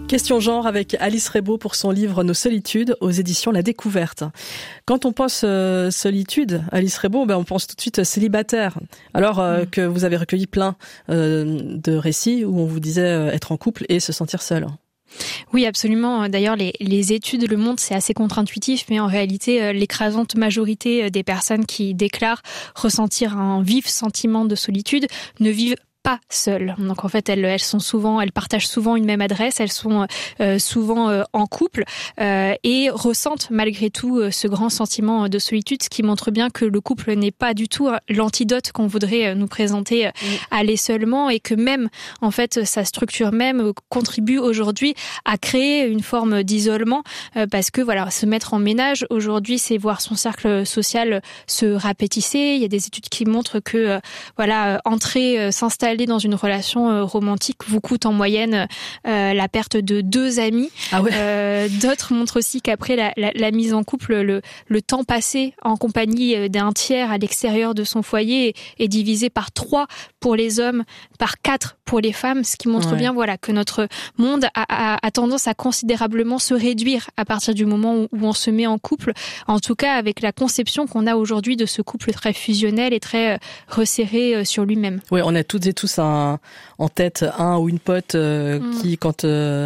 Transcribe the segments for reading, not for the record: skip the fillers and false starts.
Question genre avec Alice Rebaud pour son livre Nos solitudes aux éditions La Découverte. Quand on pense solitude, Alice Rebaud, on pense tout de suite célibataire. Alors que vous avez recueilli plein de récits où on vous disait être en couple et se sentir seul. Oui, absolument. D'ailleurs, les études le montrent, c'est assez contre-intuitif, mais en réalité, l'écrasante majorité des personnes qui déclarent ressentir un vif sentiment de solitude ne vivent pas seules. Donc en fait, elles partagent souvent une même adresse, elles sont souvent en couple et ressentent malgré tout ce grand sentiment de solitude, ce qui montre bien que le couple n'est pas du tout l'antidote qu'on voudrait nous présenter aller seulement, et que même en fait sa structure même contribue aujourd'hui à créer une forme d'isolement parce que voilà, se mettre en ménage aujourd'hui, c'est voir son cercle social se rapetisser. Il y a des études qui montrent que s'installer dans une relation romantique vous coûte en moyenne la perte de 2 amis. Ah ouais. D'autres montrent aussi qu'après la mise en couple, le temps passé en compagnie d'un tiers à l'extérieur de son foyer est divisé par 3 pour les hommes, par 4 pour les femmes, ce qui montre bien que notre monde a tendance à considérablement se réduire à partir du moment où on se met en couple, en tout cas avec la conception qu'on a aujourd'hui de ce couple très fusionnel et très resserré sur lui-même. Oui, on a toutes et tous en tête un ou une pote qui, quand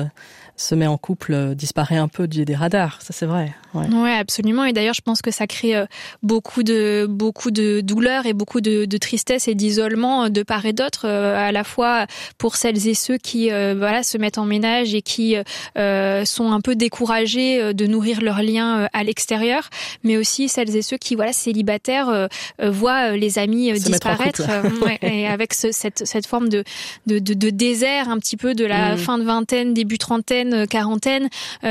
se met en couple, disparaît un peu des radars. Ça, c'est vrai. Ouais, absolument. Et d'ailleurs, je pense que ça crée beaucoup de douleur et beaucoup de tristesse et d'isolement de part et d'autre, à la fois pour celles et ceux qui se mettent en ménage et qui sont un peu découragés de nourrir leurs liens à l'extérieur, mais aussi celles et ceux qui célibataires voient les amis disparaître et avec cette forme de désert un petit peu de la fin de vingtaine, début trentaine, quarantaine,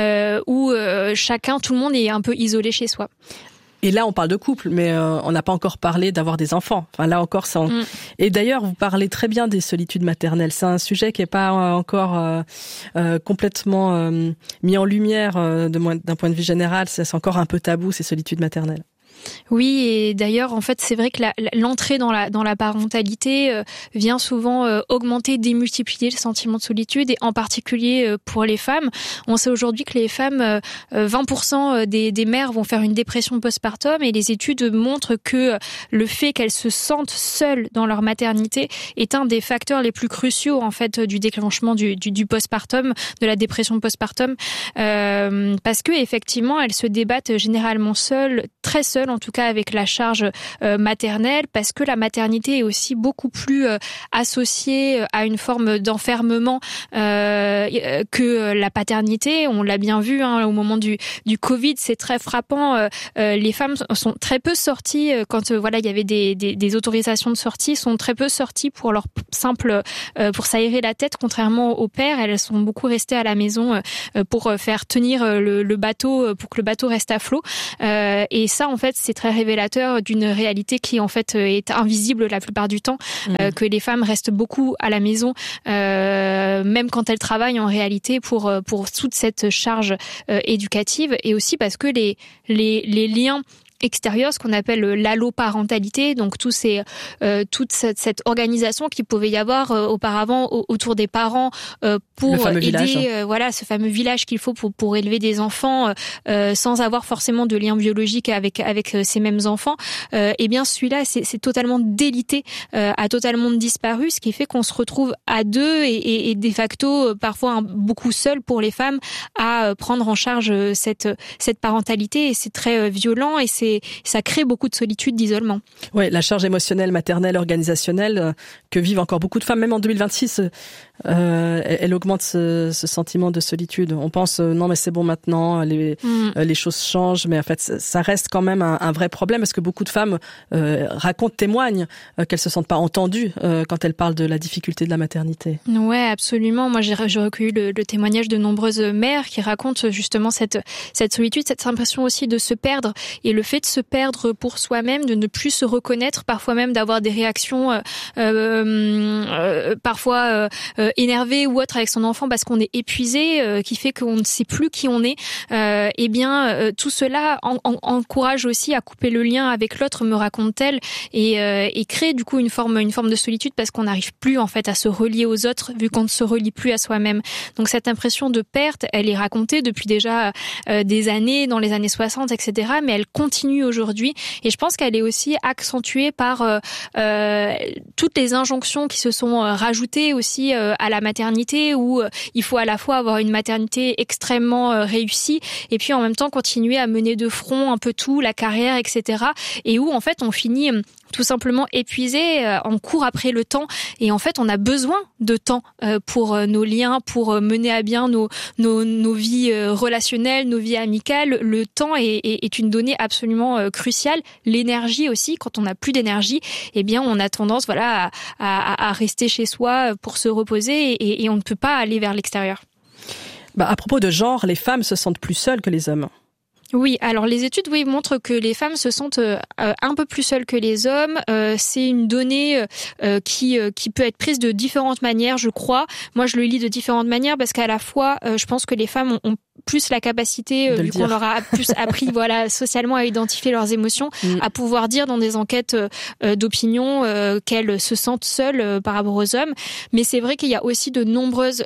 où tout le monde est un peu isolé chez soi. Et là, on parle de couple, mais on n'a pas encore parlé d'avoir des enfants. Enfin, là encore, ça. Et d'ailleurs, vous parlez très bien des solitudes maternelles. C'est un sujet qui est pas encore complètement mis en lumière d'un point de vue général. C'est encore un peu tabou, ces solitudes maternelles. Oui, et d'ailleurs, en fait, c'est vrai que l'entrée dans la parentalité vient souvent augmenter, démultiplier le sentiment de solitude, et en particulier pour les femmes. On sait aujourd'hui que les femmes, 20% des mères vont faire une dépression postpartum, et les études montrent que le fait qu'elles se sentent seules dans leur maternité est un des facteurs les plus cruciaux, en fait, du déclenchement du postpartum, de la dépression postpartum, parce que effectivement, elles se débattent généralement seules, très seules, en tout cas avec la charge maternelle, parce que la maternité est aussi beaucoup plus associée à une forme d'enfermement que la paternité. On l'a bien vu au moment du Covid, c'est très frappant. Les femmes sont très peu sorties quand il y avait des autorisations de sortie, sont très peu sorties pour leur simple pour s'aérer la tête, contrairement aux pères. Elles sont beaucoup restées à la maison pour faire tenir le bateau, pour que le bateau reste à flot. Et ça, en fait, c'est très révélateur d'une réalité qui, en fait, est invisible la plupart du temps, que les femmes restent beaucoup à la maison, même quand elles travaillent en réalité, pour toute cette charge éducative, et aussi parce que les liens extérieure, ce qu'on appelle l'alloparentalité, donc toute cette organisation qu'il pouvait y avoir auparavant autour des parents pour aider ce fameux village qu'il faut pour élever des enfants sans avoir forcément de lien biologique avec ces mêmes enfants. Et bien celui-là, c'est totalement délité, a totalement disparu, ce qui fait qu'on se retrouve à deux et de facto parfois beaucoup seul pour les femmes à prendre en charge cette parentalité, et c'est très violent, et ça crée beaucoup de solitude, d'isolement. Ouais, la charge émotionnelle, maternelle, organisationnelle que vivent encore beaucoup de femmes, même en 2026, elle augmente ce sentiment de solitude. On pense non mais c'est bon maintenant, les choses changent, mais en fait ça reste quand même un vrai problème, parce que beaucoup de femmes témoignent qu'elles se sentent pas entendues quand elles parlent de la difficulté de la maternité. Ouais, absolument. Moi j'ai recueilli le témoignage de nombreuses mères qui racontent justement cette solitude, cette impression aussi de se perdre, et le fait de se perdre pour soi-même, de ne plus se reconnaître, parfois même d'avoir des réactions parfois énervé ou autre avec son enfant parce qu'on est épuisé, qui fait qu'on ne sait plus qui on est, tout cela encourage aussi à couper le lien avec l'autre, me raconte-t-elle, et crée du coup une forme de solitude parce qu'on n'arrive plus en fait à se relier aux autres vu qu'on ne se relie plus à soi-même. Donc cette impression de perte, elle est racontée depuis déjà des années, dans les années 60, etc. Mais elle continue aujourd'hui, et je pense qu'elle est aussi accentuée par toutes les injonctions qui se sont rajoutées aussi à la maternité, où il faut à la fois avoir une maternité extrêmement réussie et puis en même temps continuer à mener de front un peu tout, la carrière, etc. Et où en fait on finit tout simplement épuisé, on court après le temps, et en fait on a besoin de temps pour nos liens, pour mener à bien nos vies relationnelles, nos vies amicales. Le temps est une donnée absolument cruciale. L'énergie aussi, quand on n'a plus d'énergie, eh bien on a tendance à rester chez soi pour se reposer, et on ne peut pas aller vers l'extérieur. À propos de genre, les femmes se sentent plus seules que les hommes. Oui, alors les études montrent que les femmes se sentent un peu plus seules que les hommes. C'est une donnée qui peut être prise de différentes manières, je crois. Moi, je le lis de différentes manières parce qu'à la fois, je pense que les femmes ont plus la capacité, vu qu'on leur a plus appris socialement à identifier leurs émotions, à pouvoir dire dans des enquêtes d'opinion qu'elles se sentent seules par rapport aux hommes. Mais c'est vrai qu'il y a aussi de nombreuses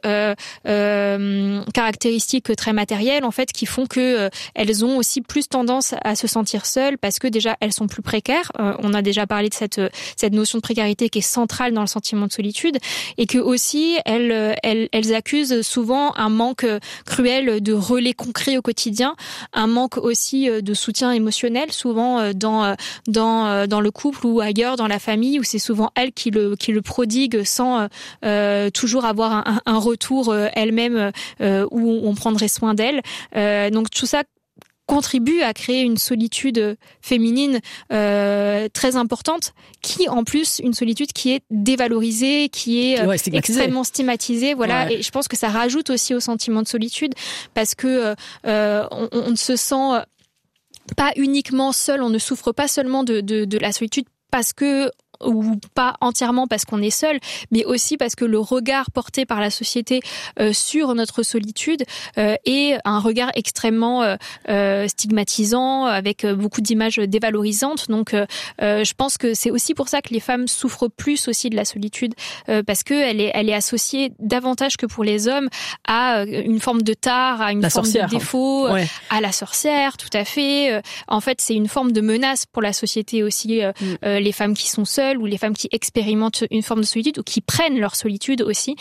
caractéristiques très matérielles en fait qui font que elles ont aussi plus tendance à se sentir seules parce que déjà elles sont plus précaires. On a déjà parlé de cette notion de précarité qui est centrale dans le sentiment de solitude, et que aussi elles accusent souvent un manque cruel de relais concrets au quotidien, un manque aussi de soutien émotionnel, souvent dans le couple ou ailleurs dans la famille, où c'est souvent elles qui le prodiguent sans toujours avoir un retour elle-même où on prendrait soin d'elle. Donc tout ça contribue à créer une solitude féminine très importante, qui en plus une solitude qui est dévalorisée, qui est extrêmement stigmatisée, voilà. Ouais. Et je pense que ça rajoute aussi au sentiment de solitude parce que on ne se sent pas uniquement seul, on ne souffre pas seulement de la solitude parce que, ou pas entièrement parce qu'on est seul, mais aussi parce que le regard porté par la société sur notre solitude est un regard extrêmement stigmatisant, avec beaucoup d'images dévalorisantes. Donc je pense que c'est aussi pour ça que les femmes souffrent plus aussi de la solitude, parce que elle est associée davantage que pour les hommes à une forme de tare, à une forme de défaut, à la sorcière, tout à fait. En fait, c'est une forme de menace pour la société aussi, les femmes qui sont seules, ou les femmes qui expérimentent une forme de solitude ou qui prennent leur solitude aussi.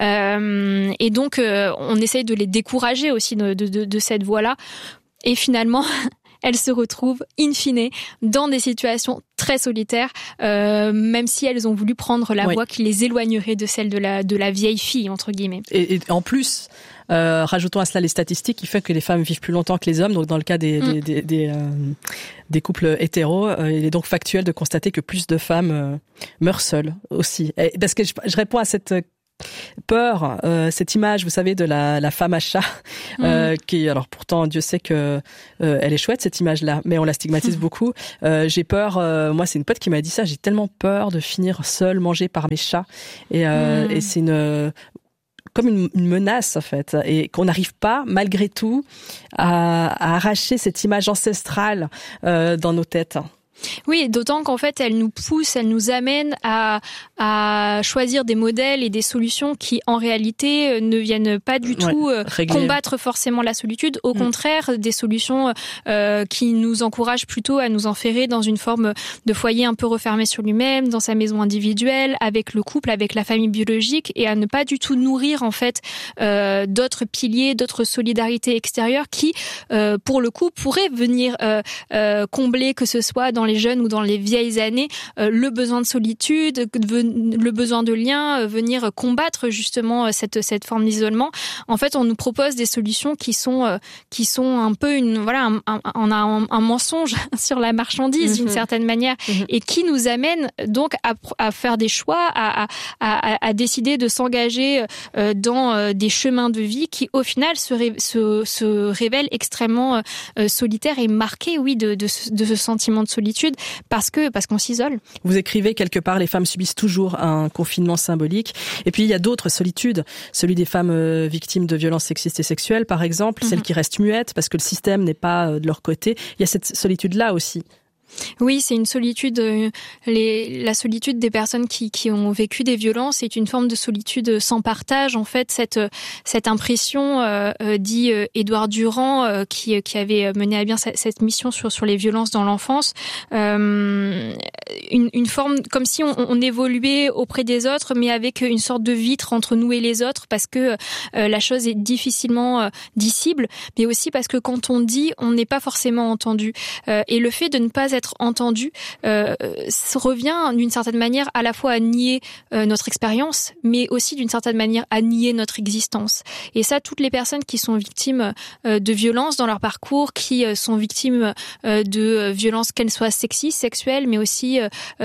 Et donc, on essaye de les décourager aussi de cette voie-là. Et finalement, elles se retrouvent, in fine, dans des situations très solitaires, même si elles ont voulu prendre la voie qui les éloignerait de celle de la vieille fille, entre guillemets. Et en plus, rajoutons à cela les statistiques qui fait que les femmes vivent plus longtemps que les hommes. Donc dans le cas des couples hétéros, il est donc factuel de constater que plus de femmes meurent seules aussi. Et parce que je réponds à cette peur, cette image, vous savez, de la femme à chat, qui, alors pourtant Dieu sait que elle est chouette cette image-là, mais on la stigmatise beaucoup. J'ai peur, moi c'est une pote qui m'a dit ça, j'ai tellement peur de finir seule, mangée par mes chats, et c'est comme une menace en fait, et qu'on n'arrive pas malgré tout à arracher cette image ancestrale dans nos têtes. Oui, d'autant qu'en fait, elle nous pousse, elle nous amène à choisir des modèles et des solutions qui, en réalité, ne viennent pas du tout combattre forcément la solitude. Au contraire, des solutions qui nous encouragent plutôt à nous enferrer dans une forme de foyer un peu refermé sur lui-même, dans sa maison individuelle, avec le couple, avec la famille biologique, et à ne pas du tout nourrir, en fait, d'autres piliers, d'autres solidarités extérieures qui, pour le coup, pourraient venir combler, que ce soit dans les jeunes ou dans les vieilles années, le besoin de solitude, le besoin de lien, venir combattre justement cette forme d'isolement. En fait, on nous propose des solutions qui sont un peu on a un mensonge sur la marchandise d'une certaine manière, et qui nous amène donc à faire des choix, à décider de s'engager dans des chemins de vie qui au final se révèlent extrêmement solitaires et marqués, de ce sentiment de solitude. solitude parce qu'on s'isole. Vous écrivez quelque part, les femmes subissent toujours un confinement symbolique. Et puis il y a d'autres solitudes, celui des femmes victimes de violences sexistes et sexuelles, par exemple, celles qui restent muettes parce que le système n'est pas de leur côté. Il y a cette solitude-là aussi. Oui, c'est une solitude. La solitude des personnes qui ont vécu des violences est une forme de solitude sans partage. En fait, cette impression, dit Édouard Durand, qui avait mené à bien cette mission sur les violences dans l'enfance, une forme comme si on évoluait auprès des autres, mais avec une sorte de vitre entre nous et les autres, parce que la chose est difficilement dissible, mais aussi parce que quand on dit, on n'est pas forcément entendu. Et le fait de ne pas être entendu revient d'une certaine manière à la fois à nier notre expérience, mais aussi d'une certaine manière à nier notre existence. Et ça, toutes les personnes qui sont victimes de violences dans leur parcours, qui sont victimes de violences, qu'elles soient sexistes, sexuelles, mais aussi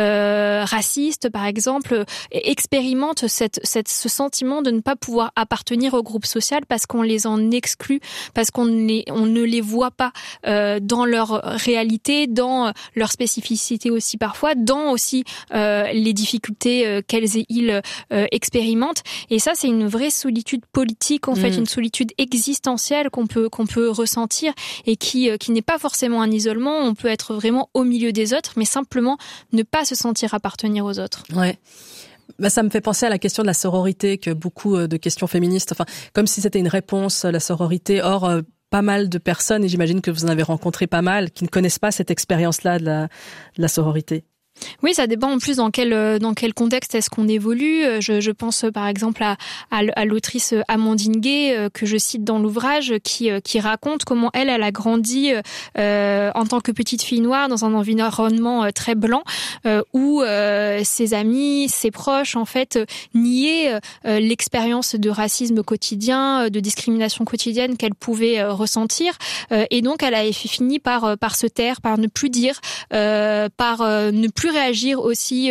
racistes, par exemple, expérimentent ce sentiment de ne pas pouvoir appartenir au groupe social parce qu'on les en exclut, parce on ne les voit pas dans leur réalité, dans leur spécificité aussi parfois, dans aussi les difficultés qu'elles et ils expérimentent. Et ça, c'est une vraie solitude politique, en fait, une solitude existentielle qu'on peut ressentir et qui n'est pas forcément un isolement. On peut être vraiment au milieu des autres, mais simplement ne pas se sentir appartenir aux autres. Ouais. Ça me fait penser à la question de la sororité, que beaucoup de questions féministes, comme si c'était une réponse, la sororité. Or, pas mal de personnes, et j'imagine que vous en avez rencontré pas mal, qui ne connaissent pas cette expérience-là de la sororité. Oui, ça dépend en plus dans quel contexte est-ce qu'on évolue. Je pense par exemple à l'autrice Amandine Gay que je cite dans l'ouvrage, qui raconte comment elle a grandi en tant que petite fille noire dans un environnement très blanc où ses amis, ses proches en fait niaient l'expérience de racisme quotidien, de discrimination quotidienne qu'elle pouvait ressentir, et donc elle a fini par se taire, par ne plus dire, par ne plus réagir aussi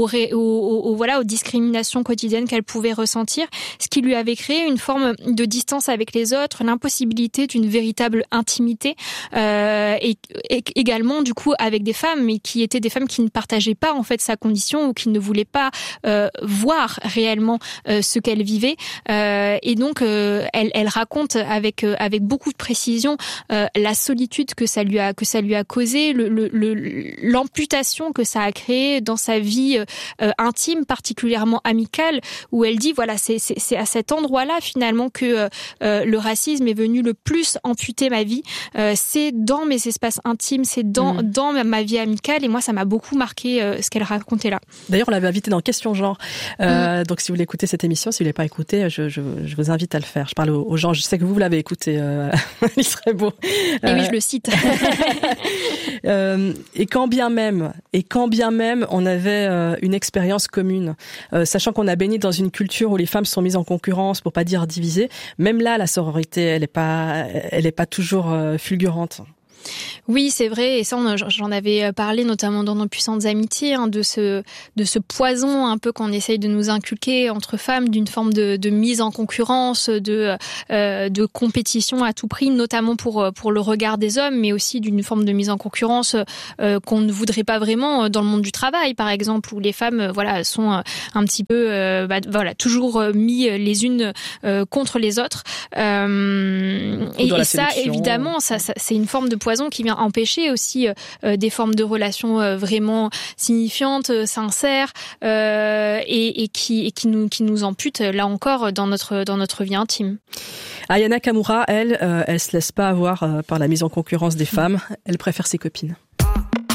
aux discriminations quotidiennes qu'elle pouvait ressentir, ce qui lui avait créé une forme de distance avec les autres, l'impossibilité d'une véritable intimité, et également du coup avec des femmes, mais qui étaient des femmes qui ne partageaient pas en fait sa condition ou qui ne voulaient pas voir réellement ce qu'elle vivait, et donc elle raconte avec beaucoup de précision la solitude que ça lui a causé, l'amputation que ça a créé dans sa vie intime, particulièrement amicale, où elle dit voilà, c'est à cet endroit-là finalement que le racisme est venu le plus amputer ma vie. C'est dans mes espaces intimes, c'est dans ma vie amicale, et moi ça m'a beaucoup marqué ce qu'elle racontait là. D'ailleurs, on l'avait invitée dans Question Genre. Donc si vous voulez écouter cette émission, si vous ne l'avez pas écoutée, je vous invite à le faire. Je parle aux gens, je sais que vous l'avez écouté, il serait beau. Et oui, je le cite. Et quand bien même on avait une expérience commune, sachant qu'on a baigné dans une culture où les femmes sont mises en concurrence, pour pas dire divisées, même là la sororité elle est pas toujours fulgurante. Oui, c'est vrai, et ça j'en avais parlé notamment dans Nos puissantes amitiés, de ce poison un peu qu'on essaye de nous inculquer entre femmes, d'une forme de mise en concurrence, de compétition à tout prix, notamment pour le regard des hommes, mais aussi d'une forme de mise en concurrence qu'on ne voudrait pas vraiment dans le monde du travail, par exemple, où les femmes sont un petit peu toujours mis les unes contre les autres, et ça évidemment ça c'est une forme de poison qui vient empêcher aussi des formes de relations vraiment signifiantes, sincères, et qui nous amputent là encore dans notre vie intime. Aya Nakamura, elle se laisse pas avoir par la mise en concurrence des femmes. Elle préfère ses copines.